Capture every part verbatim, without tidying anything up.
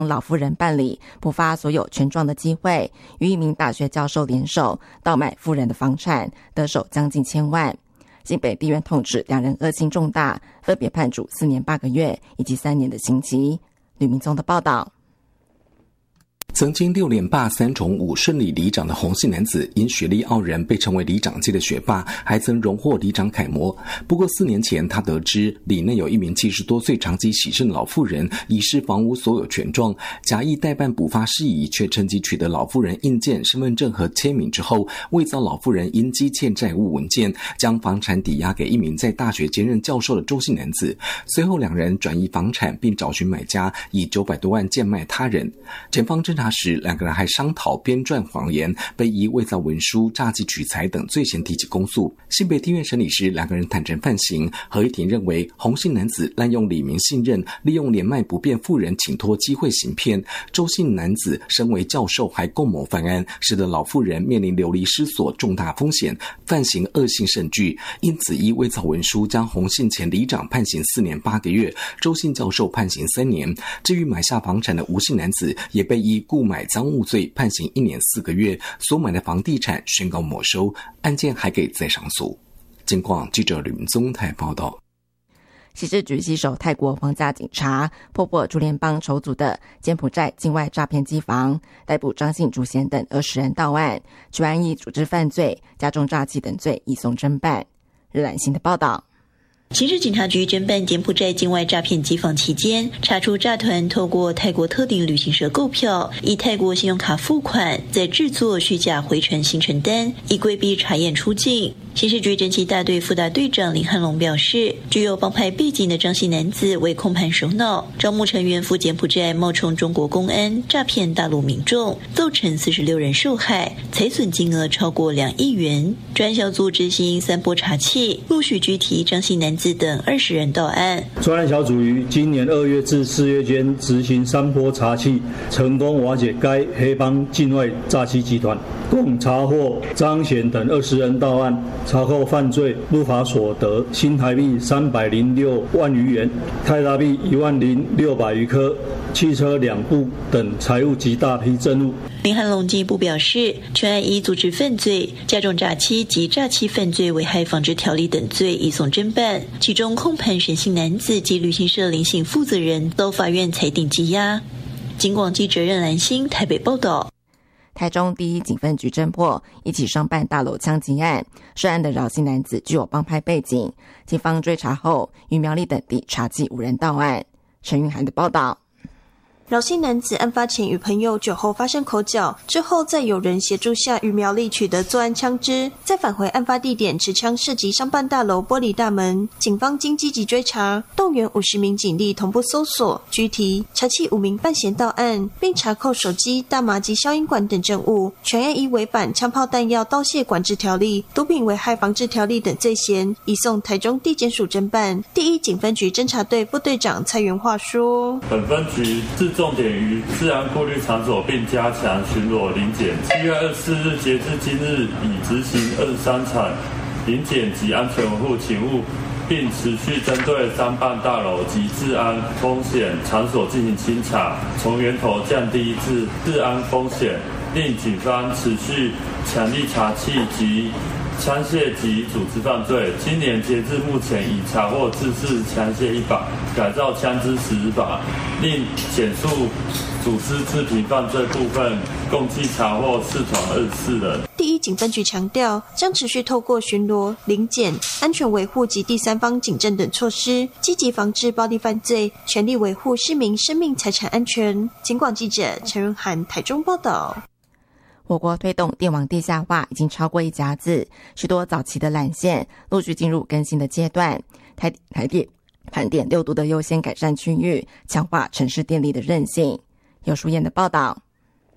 老妇人办理补发所有权状的机会，与一名大学教授联手盗买妇人的房产，得手将近千万。新北地院痛指两人恶行重大，分别判处四年八个月以及三年的刑期。吕明宗的报道。 曾经六连霸三重五顺利里长的洪姓男子，因学历傲人被称为里长界的学霸，还曾荣获里长楷模。不过四年前，他得知里内有一名七十多岁长期洗肾的老妇人遗失房屋所有权状，假意代办补发事宜，却趁机取得老妇人印鉴、身份证和签名之后，伪造老妇人因积欠债务文件，将房产抵押给一名在大学兼任教授的周姓男子。随后两人转移房产，并找寻买家，以九百多万贱卖他人。检方侦查时，两个人还商讨编撰谎言，被以伪造文书、诈欺取财等罪嫌提起公诉。新北地院审理时，两个人坦诚犯行。合议庭认为，洪姓男子滥用李明信任，利用年迈不便妇人请托机会行骗；周姓男子身为教授，还共谋犯案，使得老妇人面临流离失所重大风险，犯行恶性甚巨。因此，依伪造文书将洪姓前里长判刑四年八个月，周姓教授判刑三年。至于买下房产的吴姓男子，也被依故买赃物罪判刑一年四个月，所买的房地产宣告没收，案件还可以再上诉。经广记者吕明宗台报道。 刑事局携手泰国皇家警察，破获竹联帮筹组的柬埔寨境外诈骗机房，逮捕张姓主嫌等二十人到案，全案以组织犯罪、加重诈欺等罪移送侦办。日览新的报道。 刑事警察局侦办柬埔寨境外诈骗机房期间，查出诈团透过泰国特定旅行社购票，以泰国信用卡付款，再制作虚假回程行程单，以规避查验出境。刑事局侦缉大队副大队长林汉龙表示，具有帮派背景的张姓男子为控盘首脑，招募成员赴柬埔寨冒充中国公安，诈骗大陆民众，造成四十六人受害，财损金额超过两亿元。专案小组执行三波查缉，陆续拘提张姓男子等二十人到案。 专案小组于今年二月至四月间执行三波查缉，成功瓦解该黑帮境外诈欺集团，共查获张显等二十人到案，查扣犯罪不法所得新台币三百零六万余元，泰达币一万零六百余颗，汽车两部等财物及大批证物。 林汉龙进一步表示，全案以组织犯罪、加重诈欺及诈欺犯罪危害防治条例等罪移送侦办，其中控盘沈姓男子及旅行社林姓负责人遭法院裁定羁押。警广记者任兰心台北报道。 台中第一警分局侦破一起商办大楼枪击案，涉案的饶姓男子具有帮派背景，警方追查后于苗栗等地查缉五人到案。陈云涵的报道。 饶姓男子案发前与朋友酒后发生口角，之后在有人协助下与苗栗取得作案枪支，再返回案发地点持枪射击商办大楼玻璃大门。警方经积极追查，动员五十名警力同步搜索、拘提、查缉五名犯嫌到案，并查扣手机、大麻及消音管等证物。全案依违反枪炮弹药盗窃管制条例、毒品危害防治条例等罪嫌，移送台中地检署侦办。第一警分局侦查队副队长蔡元化说： 本分局自重点于治安顾虑场所，并加强巡逻临检。七月二十四日截至今日，已执行二十三场临检及安全维护勤务，并持续针对商办大楼及治安风险场所进行清查，从源头降低治治安风险，令警方持续强力查缉及枪械及组织犯罪。今年截至目前，已查获自制枪械一把，改造枪支十把，令减速组织制品犯罪部分共计查获四团二十四人。 第一警分局强调，将持续透过巡逻、临检、安全维护及第三方警政等措施，积极防治暴力犯罪，全力维护市民生命财产安全。警广记者陈润涵台中报道。 我国推动电网地下化已经超过一甲子，许多早期的缆线陆续进入更新的阶段。台台电盘点六都的优先改善区域，强化城市电力的韧性。有淑燕的报道。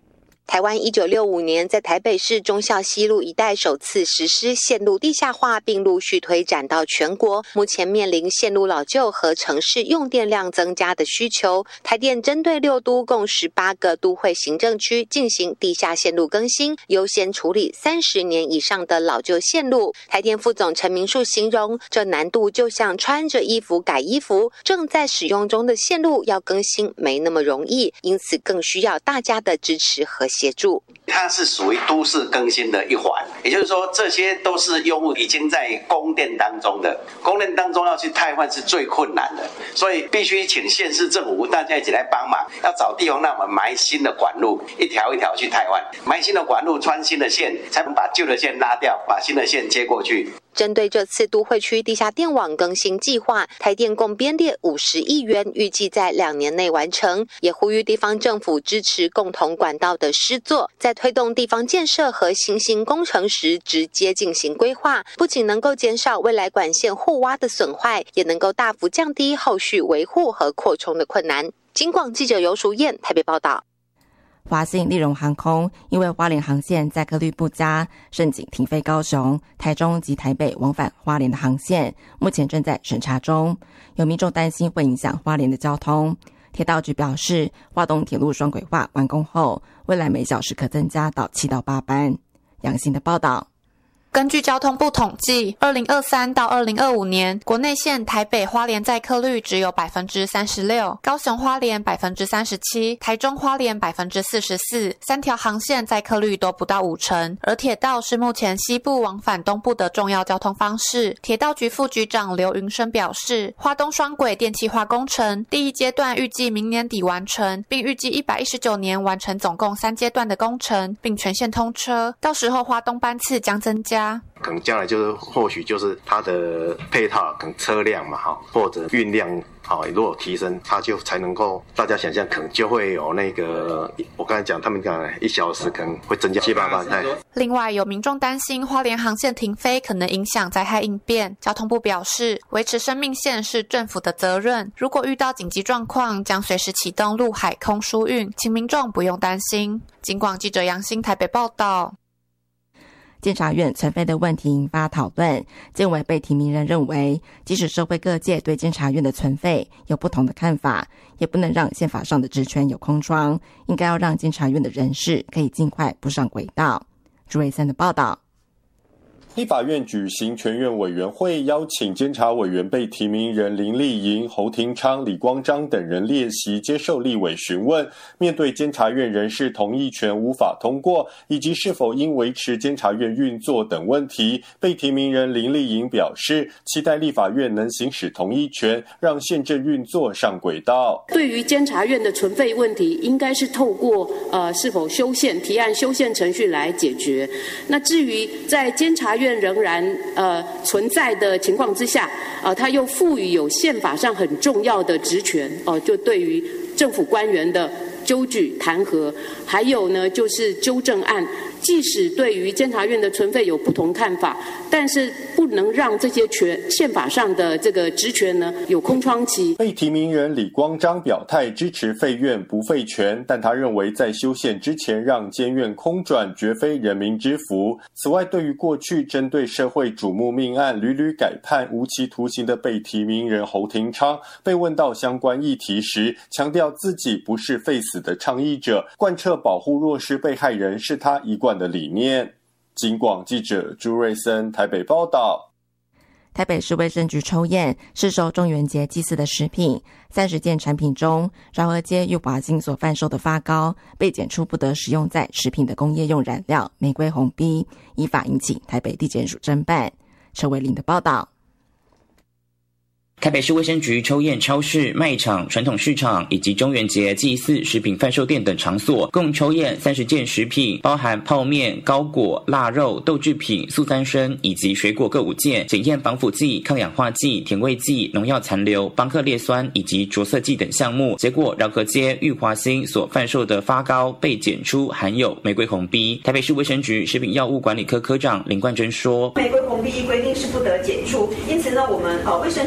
台湾一九六五年在台北市忠孝西路一带首次实施线路地下化，并陆续推展到全国。目前面临线路老旧和城市用电量增加的需求，台电针对六都共十八个都会行政区进行地下线路更新，优先处理三十年以上的老旧线路。台电副总陈明树形容，这难度就像穿着衣服改衣服，正在使用中的线路要更新没那么容易，因此更需要大家的支持和协助。 它是属于都市更新的一环，也就是说这些都是用户已经在供电当中的，供电当中要去汰换是最困难的，所以必须请县市政府大家一起来帮忙，要找地方让我们埋新的管路，一条一条去汰换，埋新的管路穿新的线，才能把旧的线拉掉，把新的线接过去。 针对这次都会区地下电网更新计划，台电共编列五十亿元，预计在两年内完成，也呼吁地方政府支持共同管道的施作，在推动地方建设和新兴工程时直接进行规划，不仅能够减少未来管线互挖的损坏，也能够大幅降低后续维护和扩充的困难。警广记者游淑燕台北报道。 华信立荣航空因为花莲航线载客率不佳，申请停飞高雄、台中及台北往返花莲的航线，目前正在审查中。有民众担心会影响花莲的交通。铁道局表示，花东铁路双轨化完工后，未来每小时可增加到七到八班。杨欣的报道。 根据交通部统计，二零二三到二零二五年，国内线台北花莲载客率只有 百分之三十六， 高雄花莲 百分之三十七， 台中花莲 百分之四十四， 三条航线载客率都不到五成。而铁道是目前西部往返东部的重要交通方式。铁道局副局长刘云生表示，花东双轨电气化工程第一阶段预计明年底完成，并预计一百一十九年完成总共三阶段的工程，并全线通车，到时候花东班次将增加。 可能将来就是或许就是它的配套，可能车辆嘛哈，或者运量好，如果提升，它就才能够大家想象，可能就会有那个我刚才讲，他们讲一小时可能会增加七八班。 另外，有民众担心花莲航线停飞可能影响灾害应变，交通部表示，维持生命线是政府的责任，如果遇到紧急状况，将随时启动陆海空疏运，请民众不用担心。警广记者杨欣台北报道。 监察院存废的问题引发讨论，监委被提名人认为，即使社会各界对监察院的存废有不同的看法，也不能让宪法上的职权有空窗，应该要让监察院的人事可以尽快步上轨道。朱瑞森的报道。 立法院举行全院委员会，邀请监察委员被提名人林立莹、侯廷昌、李光章等人列席接受立委询问。面对监察院人事同意权无法通过，以及是否应维持监察院运作等问题，被提名人林立莹表示，期待立法院能行使同意权，让宪政运作上轨道。 对于监察院的存废问题，应该是透过呃是否修宪提案修宪程序来解决。那至于在监察院仍然呃存在的情况之下，呃，他又赋予有宪法上很重要的职权，哦、呃，就对于政府官员的纠举弹劾，还有呢就是纠正案，即使对于监察院的存废有不同看法，但是不能让这些权宪法上的这个职权呢有空窗期。 被提名人李光章表态支持废院不废权，但他认为在修宪之前让监院空转绝非人民之福。此外，对于过去针对社会瞩目命案屡屡改判无期徒刑的被提名人侯廷昌，被问到相关议题时，强调自己不是废死的倡议者，贯彻保护弱势被害人是他一贯的理念。警广记者朱瑞森台北报道。 台北市卫生局抽验市售中元节祭祀的食品，三十件产品中，饶河街玉华兴所贩售的发糕被检出不得使用在食品的工业用染料玫瑰红 B， 依法引起台北地检署侦办。陈伟玲的报道。 台北市卫生局抽验超市、卖场、传统市场以及中元节祭祀食品贩售店等场所，共抽验三十件食品，包含泡面、糕果、腊肉、豆制品、素三生以及水果各五件，检验防腐剂、抗氧化剂、甜味剂、农药残留、邦克列酸以及着色剂等项目。结果，饶河街玉华兴所贩售的发糕被检出含有玫瑰红 B。台北市卫生局食品药物管理科科长林冠珍说：“ 玫瑰红 B 规定是不得检出，因此呢，我们呃卫生局依照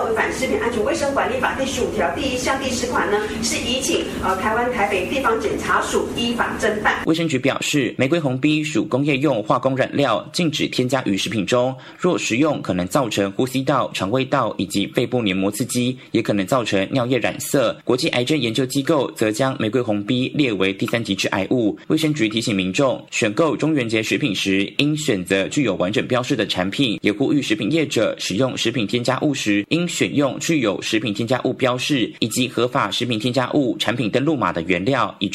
违反食品安全卫生管理法第十五条第一项第十款呢，是移请呃台湾台北地方检察署依法侦办。 卫生局表示，玫瑰红 B 属工业用化工染料，禁止添加于食品中。若食用，可能造成呼吸道、肠胃道以及肺部黏膜刺激，也可能造成尿液染色。国际癌症研究机构则将玫瑰红 B 列为第三级致癌物。卫生局提醒民众，选购中元节食品时，应选择具有完整标示的产品，也呼吁食品业者使用食品添加物时，应选用具有食品添加物标示以及合法食品添加物产品登录码的原料，以